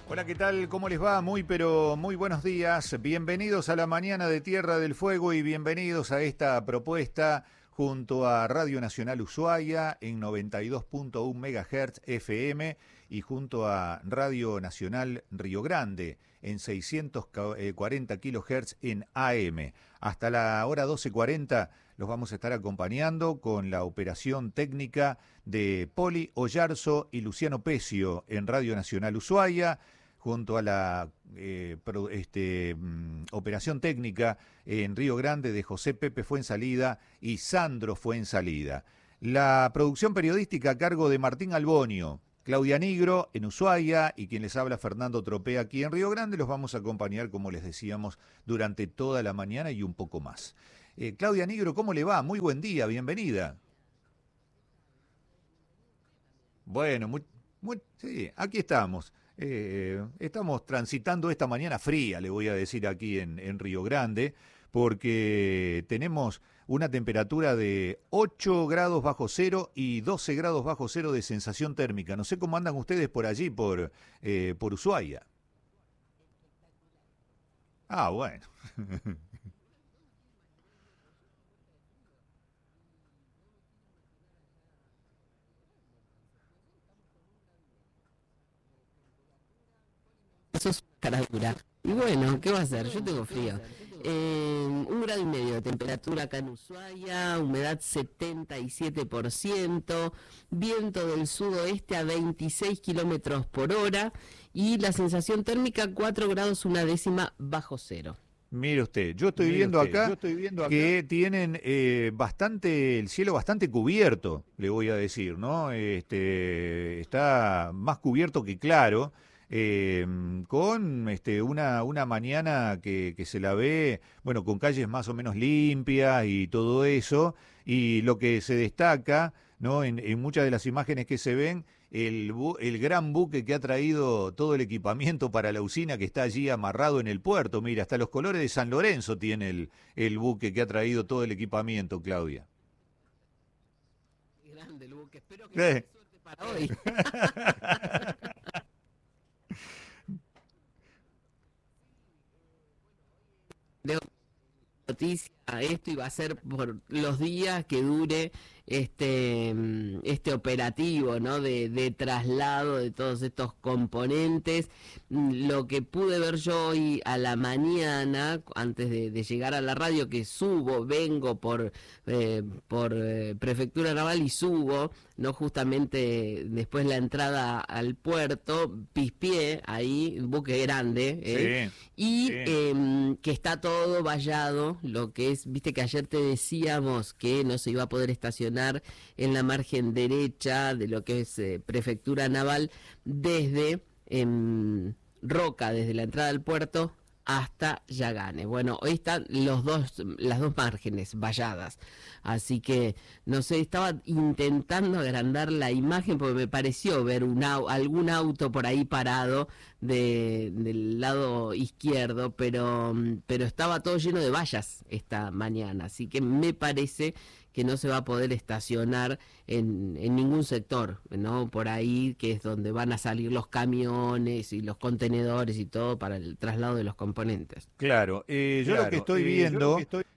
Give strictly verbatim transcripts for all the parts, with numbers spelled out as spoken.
Hola, ¿qué tal? ¿Cómo les va? Muy, pero muy buenos días. Bienvenidos a la mañana de Tierra del Fuego y bienvenidos a esta propuesta junto a Radio Nacional Ushuaia en noventa y dos punto uno megahertz F M y junto a Radio Nacional Río Grande en seiscientos cuarenta kilohertz en A M. Hasta la hora doce cuarenta los vamos a estar acompañando con la operación técnica de Poli Ollarzo y Luciano Pecio en Radio Nacional Ushuaia, junto a la eh, pro, este, mm, operación técnica en Río Grande de José Pepe Fuensalida y Sandro Fuensalida. La producción periodística a cargo de Martín Albonio, Claudia Nigro en Ushuaia y quien les habla Fernando Tropea aquí en Río Grande. Los vamos a acompañar, como les decíamos, durante toda la mañana y un poco más. Eh, Claudia Nigro, ¿cómo le va? Muy buen día, bienvenida. Bueno, muy, muy, sí, aquí estamos. Eh, estamos transitando esta mañana fría, le voy a decir aquí en, en Río Grande, porque tenemos una temperatura de ocho grados bajo cero y doce grados bajo cero de sensación térmica. No sé cómo andan ustedes por allí, por, eh, por Ushuaia. Ah, bueno. Sos cara dura. Y bueno, ¿qué va a hacer? Yo tengo frío. Eh, un grado y medio de temperatura acá en Ushuaia, humedad setenta y siete por ciento, viento del sudoeste a veintiséis kilómetros por hora y la sensación térmica cuatro grados una décima bajo cero. Mire usted, yo estoy Mire viendo usted, yo acá estoy viendo acá. que tienen eh, bastante, el cielo bastante cubierto, le voy a decir, ¿no? Este, está más cubierto que claro, eh, con este, una, una mañana que, que se la ve, bueno, con calles más o menos limpias y todo eso, y lo que se destaca, ¿no? En, en muchas de las imágenes que se ven, el, bu- el gran buque que ha traído todo el equipamiento para la usina que está allí amarrado en el puerto. Mira, hasta los colores de San Lorenzo tiene el, el buque que ha traído todo el equipamiento, Claudia. Qué grande el buque, espero que Eh. tenga suerte para hoy. De noticia, esto iba a ser por los días que dure este mm, este operativo, ¿no? De, de traslado de todos estos componentes. Mm, Lo que pude ver yo hoy a la mañana, antes de, de llegar a la radio, que subo, vengo por eh, por eh, Prefectura Naval y subo, no justamente después la entrada al puerto, pispié ahí, buque grande, ¿eh? Sí, Y sí. eh, que está todo vallado, lo que es, viste que ayer te decíamos que no se iba a poder estacionar en la margen derecha de lo que es eh, Prefectura Naval desde em, Roca, desde la entrada al puerto hasta Yagane. Bueno, hoy están los dos, las dos márgenes valladas, así que no sé, estaba intentando agrandar la imagen porque me pareció ver un au- algún auto por ahí parado de, del lado izquierdo, pero, mm, pero estaba todo lleno de vallas esta mañana, así que me parece que no se va a poder estacionar en, en ningún sector, ¿no? Por ahí, que es donde van a salir los camiones y los contenedores y todo para el traslado de los componentes. Claro, eh, yo lo que Claro, estoy eh, yo lo que viendo estoy.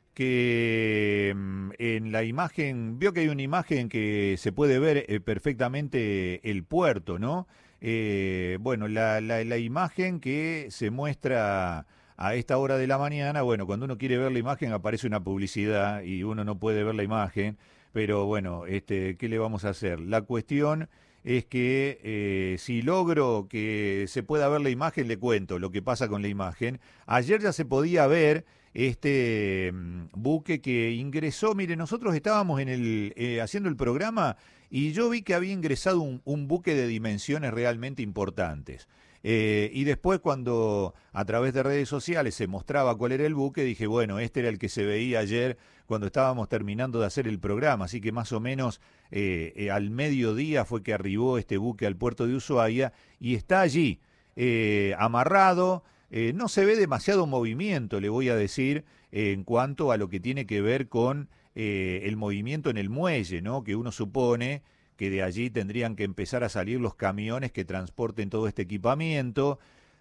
que mm, en la imagen, vio que hay una imagen que se puede ver eh, perfectamente el puerto, ¿no? Eh, bueno, la, la, la imagen que se muestra a esta hora de la mañana, bueno, cuando uno quiere ver la imagen aparece una publicidad y uno no puede ver la imagen, pero bueno, este, ¿qué le vamos a hacer? La cuestión es que eh, si logro que se pueda ver la imagen, le cuento lo que pasa con la imagen. Ayer ya se podía ver este mm, buque que ingresó. Mire, nosotros estábamos en el eh, haciendo el programa y yo vi que había ingresado un, un buque de dimensiones realmente importantes. Eh, y después cuando a través de redes sociales se mostraba cuál era el buque, dije, bueno, este era el que se veía ayer cuando estábamos terminando de hacer el programa, así que más o menos eh, eh, al mediodía fue que arribó este buque al puerto de Ushuaia y está allí, eh, amarrado. Eh, no se ve demasiado movimiento, le voy a decir, eh, en cuanto a lo que tiene que ver con eh, el movimiento en el muelle, ¿no? Que uno supone que de allí tendrían que empezar a salir los camiones que transporten todo este equipamiento.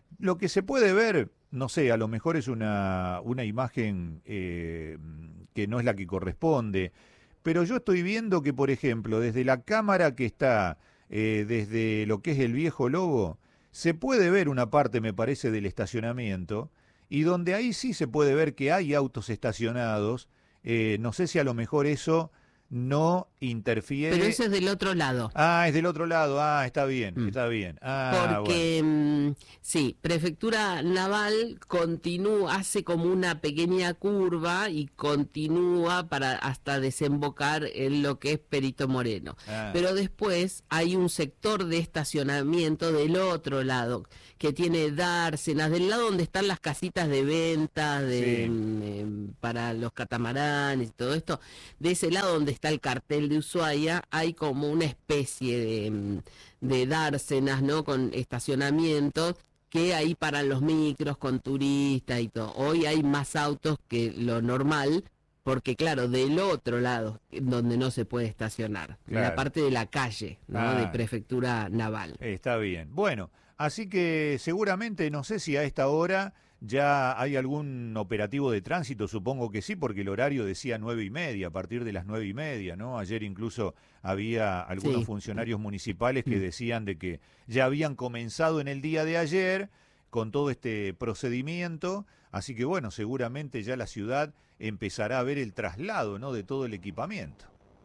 Lo que se puede ver, no sé, a lo mejor es una, una imagen eh, que no es la que corresponde, pero yo estoy viendo que, por ejemplo, desde la cámara que está, eh, desde lo que es el Viejo Lobo, se puede ver una parte, me parece, del estacionamiento, y donde ahí sí se puede ver que hay autos estacionados. Eh, no sé si a lo mejor eso no Pero interfiere. eso es del otro lado. Ah, es del otro lado. Ah, está bien, Mm. está bien. Ah, bueno. Porque, mm, sí, Prefectura Naval continúa, hace como una pequeña curva y continúa para hasta desembocar en lo que es Perito Moreno. Ah, Pero después hay un sector de estacionamiento del otro lado, que tiene dársenas, del lado donde están las casitas de ventas de, sí, mm, em, para los catamaranes y todo esto. De ese lado donde está el cartel de Ushuaia, hay como una especie de... mm, de dársenas, ¿no? Con estacionamientos que ahí paran los micros con turistas y todo. Hoy hay más autos que lo normal, porque claro, del otro lado, donde no se puede estacionar, de la claro. parte de la calle, ¿no? De Ah, Prefectura Naval. está bien. Bueno, así que seguramente, no sé si a esta hora ya hay algún operativo de tránsito, supongo que sí, porque el horario decía nueve y media, a partir de las nueve y media, ¿no? Ayer incluso había algunos Sí. funcionarios municipales que Mm. decían de que ya habían comenzado en el día de ayer con todo este procedimiento, así que bueno, seguramente ya la ciudad empezará a ver el traslado, ¿no? De todo el equipamiento.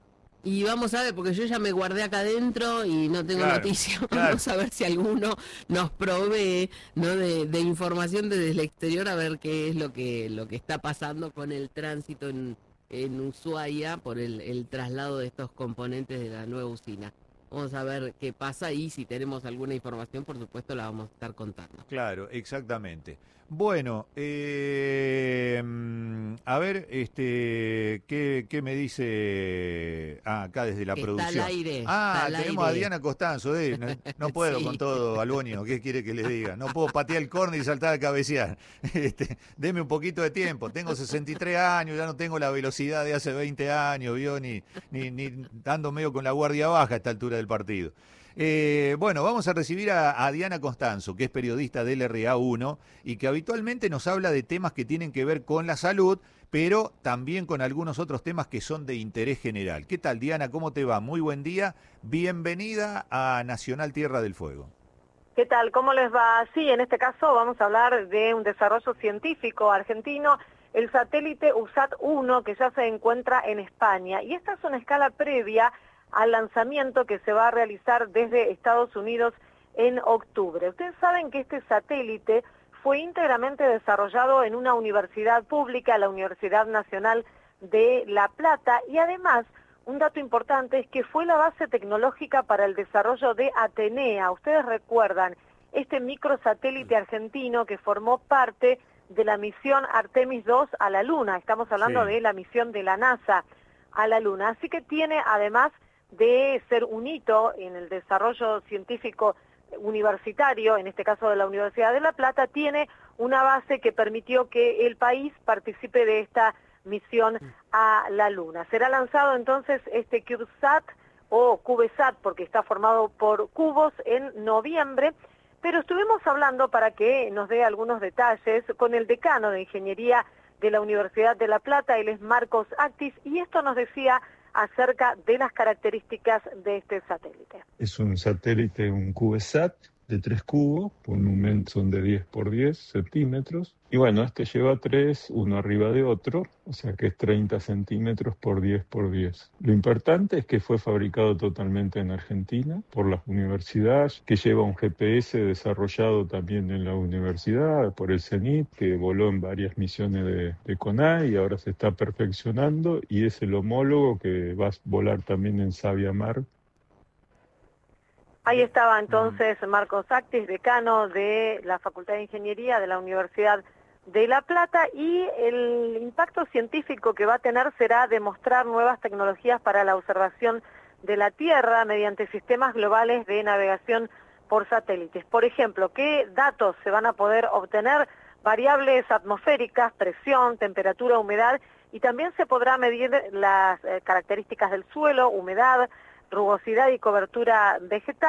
Y vamos a ver, porque yo ya me guardé acá adentro y no tengo Claro, noticia. claro. Vamos a ver si alguno nos provee, ¿no? de, de información desde el exterior, a ver qué es lo que lo que está pasando con el tránsito en, en Ushuaia por el, el traslado de estos componentes de la nueva usina. Vamos a ver qué pasa y si tenemos alguna información, por supuesto, la vamos a estar contando. Claro, exactamente. Bueno, eh, mm, a ver, este, ¿qué, qué me dice ah, acá desde la Que está al producción? aire, Ah, está al tenemos a aire. Diana Costanzo, eh, no, no puedo con Sí. todo, Albonio, ¿qué quiere que le diga? No puedo patear el córner y saltar a cabecear. Este, deme un poquito de tiempo, tengo sesenta y tres años, ya no tengo la velocidad de hace veinte años, ¿vio? Ni, ni, ni dando medio con la guardia baja a esta altura del partido. Eh, bueno, vamos a recibir a, a Diana Costanzo, que es periodista del R A uno y que habitualmente nos habla de temas que tienen que ver con la salud, pero también con algunos otros temas que son de interés general. ¿Qué tal, Diana? ¿Cómo te va? Muy buen día. Bienvenida a Nacional Tierra del Fuego. ¿Qué tal? ¿Cómo les va? Sí, en este caso vamos a hablar de un desarrollo científico argentino, el satélite USAT uno, que ya se encuentra en España. Y esta es una escala previa al lanzamiento que se va a realizar desde Estados Unidos en octubre. Ustedes saben que este satélite fue íntegramente desarrollado en una universidad pública, la Universidad Nacional de La Plata, y además, un dato importante es que fue la base tecnológica para el desarrollo de Atenea. Ustedes recuerdan este microsatélite argentino que formó parte de la misión Artemis dos a la Luna. Estamos hablando Sí. de la misión de la NASA a la Luna. Así que tiene, además de ser un hito en el desarrollo científico universitario, en este caso de la Universidad de La Plata, tiene una base que permitió que el país participe de esta misión a la Luna. Será lanzado entonces este CubeSat o CubeSat, porque está formado por cubos, en noviembre, pero estuvimos hablando, para que nos dé algunos detalles, con el decano de Ingeniería de la Universidad de La Plata, él es Marcos Actis, y esto nos decía acerca de las características de este satélite. Es un satélite, un CubeSat de tres cubos, por un momento son de diez por diez centímetros. Y bueno, este lleva tres, uno arriba de otro, o sea que es treinta centímetros por diez por diez. Lo importante es que fue fabricado totalmente en Argentina por las universidades, que lleva un G P S desarrollado también en la universidad por el CENIT, que voló en varias misiones de, de CONAI y ahora se está perfeccionando, y es el homólogo que va a volar también en Sabia Mar. Ahí estaba entonces Marcos Actis, decano de la Facultad de Ingeniería de la Universidad de La Plata, y el impacto científico que va a tener será demostrar nuevas tecnologías para la observación de la Tierra mediante sistemas globales de navegación por satélites. Por ejemplo, ¿qué datos se van a poder obtener? Variables atmosféricas, presión, temperatura, humedad, y también se podrá medir las eh, características del suelo, humedad, rugosidad y cobertura vegetal,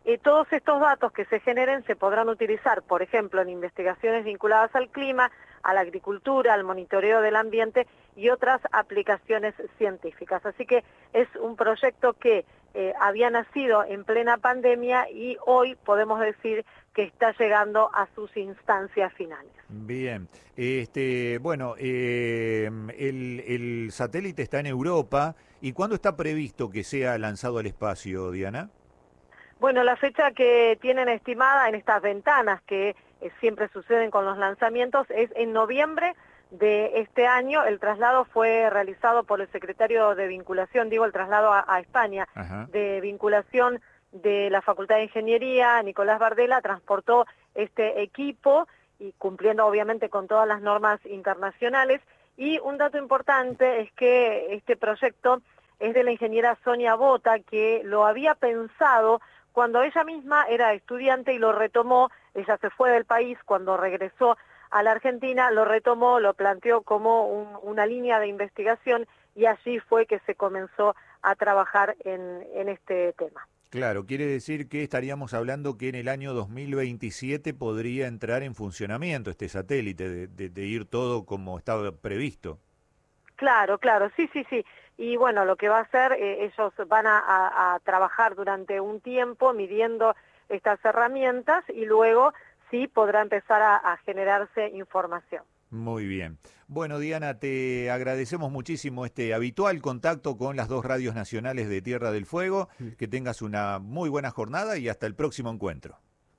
Eh, todos estos datos que se generen se podrán utilizar, por ejemplo, en investigaciones vinculadas al clima, a la agricultura, al monitoreo del ambiente y otras aplicaciones científicas. Así que es un proyecto que eh, había nacido en plena pandemia y hoy podemos decir que está llegando a sus instancias finales. Bien, este, bueno, eh, el, el satélite está en Europa. ¿Y cuándo está previsto que sea lanzado al espacio, Diana? Bueno, la fecha que tienen estimada en estas ventanas que eh, siempre suceden con los lanzamientos es en noviembre de este año. El traslado fue realizado por el secretario de vinculación, digo el traslado a, a España, Ajá. de vinculación de la Facultad de Ingeniería. Nicolás Bardella transportó este equipo y cumpliendo obviamente con todas las normas internacionales. Y un dato importante es que este proyecto es de la ingeniera Sonia Bota, que lo había pensado cuando ella misma era estudiante y lo retomó. Ella se fue del país, cuando regresó a la Argentina, lo retomó, lo planteó como un, una línea de investigación y allí fue que se comenzó a trabajar en, en este tema. Claro, quiere decir que estaríamos hablando que en el año dos mil veintisiete podría entrar en funcionamiento este satélite, de, de, de ir todo como estaba previsto. Claro, claro, sí, sí, sí. Y bueno, lo que va a hacer, eh, ellos van a, a, a trabajar durante un tiempo midiendo estas herramientas y luego sí podrá empezar a, a generarse información. Muy bien. Bueno, Diana, te agradecemos muchísimo este habitual contacto con las dos radios nacionales de Tierra del Fuego. Que tengas una muy buena jornada y hasta el próximo encuentro.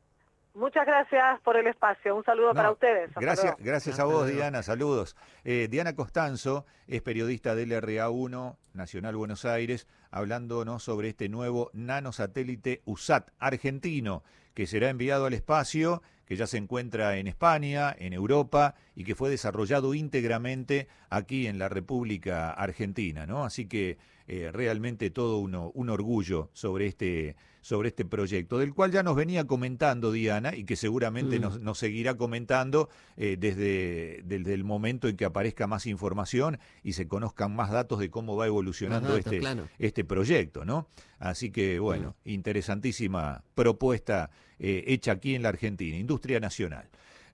Muchas gracias por el espacio. Un saludo no, para ustedes. Hasta gracias, luego. gracias a vos, Diana. Saludos. Eh, Diana Costanzo es periodista del R A uno Nacional Buenos Aires, hablándonos sobre este nuevo nanosatélite USAT argentino que será enviado al espacio, que ya se encuentra en España, en Europa, y que fue desarrollado íntegramente aquí en la República Argentina, ¿no? Así que eh, realmente todo uno, un orgullo sobre este, sobre este proyecto, del cual ya nos venía comentando Diana, y que seguramente mm. nos, nos seguirá comentando eh, desde, desde el momento en que aparezca más información y se conozcan más datos de cómo va evolucionando datos, este, claro. este proyecto, ¿no? Así que, bueno, mm. interesantísima propuesta eh, hecha aquí en la Argentina, Industria Nacional.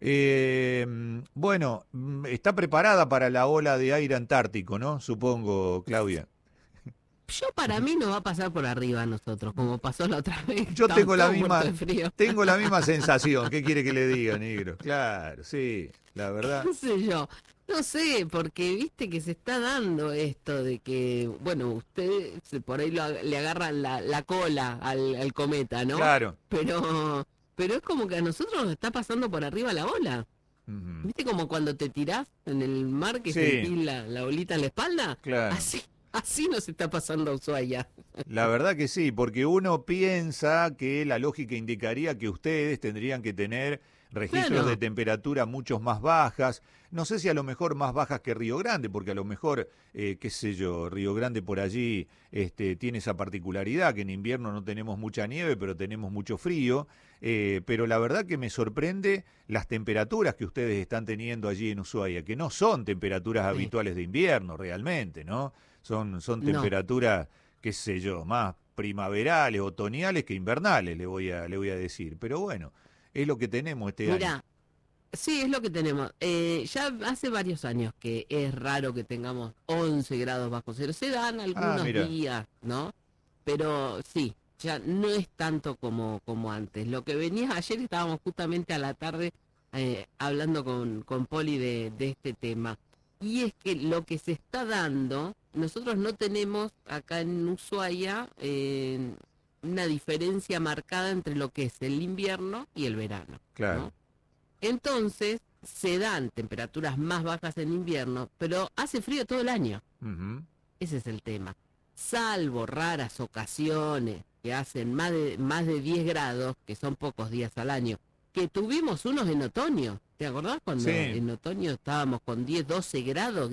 Eh, bueno, está preparada para la ola de aire antártico, ¿no? Supongo, Claudia. Yo para mí no va a pasar por arriba a nosotros, como pasó la otra vez. Yo tengo la misma, tengo la misma sensación. ¿Qué quiere que le diga, negro? Claro, sí, la verdad. No sé yo, no sé, porque viste que se está dando esto de que, bueno, ustedes por ahí lo, le agarran la, la cola al, al cometa, ¿no? Claro. Pero, pero es como que a nosotros nos está pasando por arriba la ola. Uh-huh. ¿Viste como cuando te tirás en el mar que sí. sentís la, la olita en la espalda? Claro. Así. Así nos está pasando a Ushuaia. La verdad que sí, porque uno piensa que la lógica indicaría que ustedes tendrían que tener registros claro. de temperatura muchos más bajas. No sé si a lo mejor más bajas que Río Grande, porque a lo mejor, eh, qué sé yo, Río Grande por allí este, tiene esa particularidad, que en invierno no tenemos mucha nieve, pero tenemos mucho frío. Eh, pero la verdad que me sorprende las temperaturas que ustedes están teniendo allí en Ushuaia, que no son temperaturas sí. habituales de invierno realmente, ¿no? Son, son temperaturas, no. qué sé yo, más primaverales, otoñales que invernales, le voy a, le voy a decir. Pero bueno, es lo que tenemos este Mirá, año. Sí, es lo que tenemos. Eh, ya hace varios años que es raro que tengamos once grados bajo cero. Se dan algunos ah, días, ¿no? Pero sí, ya no es tanto como, como antes. Lo que venía ayer, estábamos justamente a la tarde eh, hablando con, con Poli de, de este tema. Y es que lo que se está dando, nosotros no tenemos acá en Ushuaia eh, una diferencia marcada entre lo que es el invierno y el verano. Claro. ¿no? Entonces, se dan temperaturas más bajas en invierno, pero hace frío todo el año. Uh-huh. Ese es el tema. Salvo raras ocasiones que hacen más de, más de diez grados, que son pocos días al año, que tuvimos unos en otoño. ¿Te acordás cuando sí. en otoño estábamos con diez, doce grados?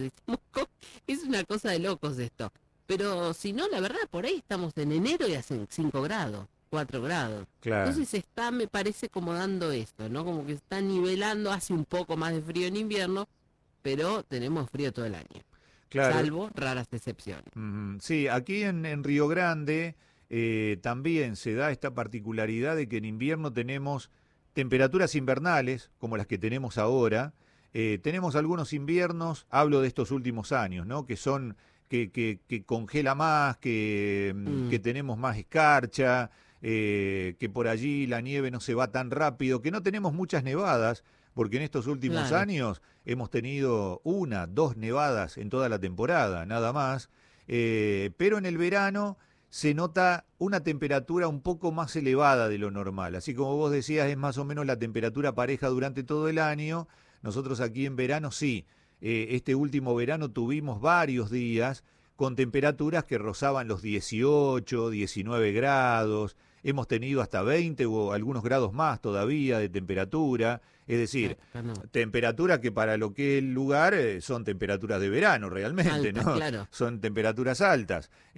Es una cosa de locos esto. Pero si no, la verdad, por ahí estamos en enero y hacen cinco grados, cuatro grados. Claro. Entonces está, me parece, como dando esto, ¿no? Como que se está nivelando, hace un poco más de frío en invierno, pero tenemos frío todo el año. Claro. Salvo raras excepciones. Mm, sí, aquí en, en Río Grande eh, también se da esta particularidad de que en invierno tenemos temperaturas invernales, como las que tenemos ahora. Eh, tenemos algunos inviernos, hablo de estos últimos años, ¿no? Que son, que, que, que congela más, que, mm. que tenemos más escarcha, eh, que por allí la nieve no se va tan rápido, que no tenemos muchas nevadas, porque en estos últimos claro. años hemos tenido una, dos nevadas en toda la temporada, nada más. Eh, pero en el verano se nota una temperatura un poco más elevada de lo normal. Así como vos decías, es más o menos la temperatura pareja durante todo el año. Nosotros aquí en verano sí, eh, este último verano tuvimos varios días con temperaturas que rozaban los dieciocho, diecinueve grados. Hemos tenido hasta veinte o algunos grados más todavía de temperatura. Es decir, no. temperaturas que para lo que es el lugar eh, son temperaturas de verano realmente, Alta, ¿no? Claro. Son temperaturas altas.